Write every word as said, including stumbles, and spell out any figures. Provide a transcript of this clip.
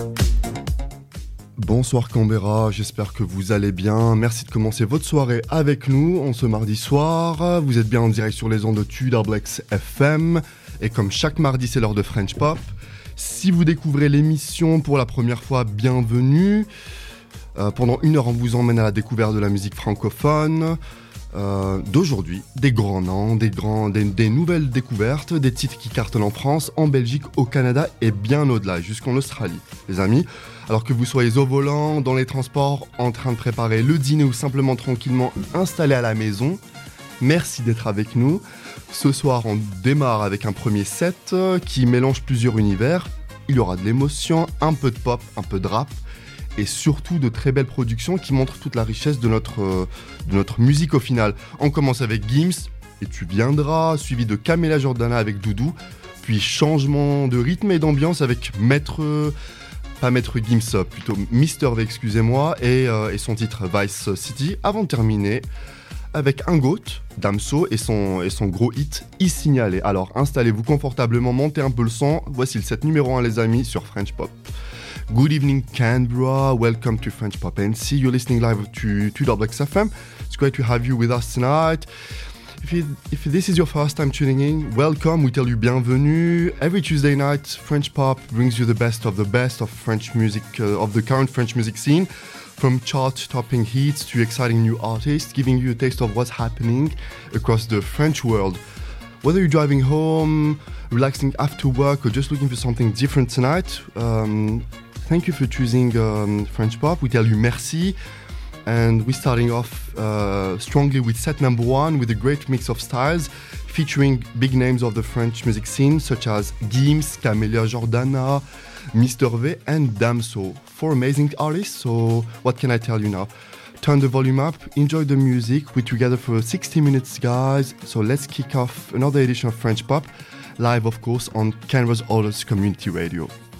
Bonsoir Canberra, j'espère que vous allez bien. Merci de commencer votre soirée avec nous en ce mardi soir. Vous êtes bien en direct sur les ondes de Tudorblacks F M. Et comme chaque mardi, c'est l'heure de French Pop. Si vous découvrez l'émission pour la première fois, bienvenue. Euh, pendant une heure, on vous emmène à la découverte de la musique francophone. Euh, d'aujourd'hui, des grands noms, des, grands, des, des nouvelles découvertes, des titres qui cartonnent en France, en Belgique, au Canada et bien au-delà, jusqu'en Australie. Les amis, alors que vous soyez au volant, dans les transports, en train de préparer le dîner ou simplement tranquillement installé à la maison, merci d'être avec nous. Ce soir, on démarre avec un premier set qui mélange plusieurs univers. Il y aura de l'émotion, un peu de pop, un peu de rap, et surtout de très belles productions qui montrent toute la richesse de notre, euh, de notre musique au final. On commence avec Gims, et tu viendras, suivi de Camila Jordana avec Doudou, puis changement de rythme et d'ambiance avec Maître... pas Maître Gims, plutôt Mister V, excusez-moi, et, euh, et son titre Vice City, avant de terminer avec un GOAT, Damso, et son, et son gros hit, Y Signaler. Alors installez-vous confortablement, montez un peu le son, voici le set numéro un les amis sur French Pop. Good evening Canberra, welcome to French Pop N C. You're listening live to Tudorblacks F M. It's great to have you with us tonight. If, it, if this is your first time tuning in, welcome, we tell you bienvenue. Every Tuesday night, French Pop brings you the best of the best of French music, uh, of the current French music scene. From chart-topping hits to exciting new artists, giving you a taste of what's happening across the French world. Whether you're driving home, relaxing after work, or just looking for something different tonight, um, thank you for choosing um, French Pop. We tell you merci. And we're starting off uh, strongly with set number one with a great mix of styles featuring big names of the French music scene such as Gims, Camila Jordana, Mister V and Damso. Four amazing artists, so what can I tell you now? Turn the volume up, enjoy the music. We're together for sixty minutes, guys. So let's kick off another edition of French Pop, live of course on Canberra's oldest community radio.